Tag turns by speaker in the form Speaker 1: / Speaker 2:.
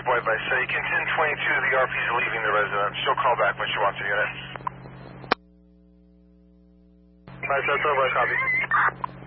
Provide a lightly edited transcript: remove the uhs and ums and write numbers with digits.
Speaker 1: Boy by say, Contin 22, the RP's leaving the residence. She'll call back when she wants a unit. 5 Boy, copy.